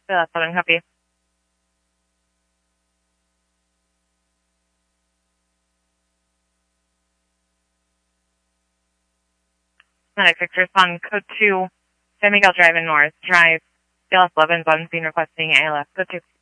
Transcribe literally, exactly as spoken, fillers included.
Bill seven, copy. Medic Victor, respond code two, San Miguel Drive in North Drive. Bill eleven, on scene requesting A L S, code two.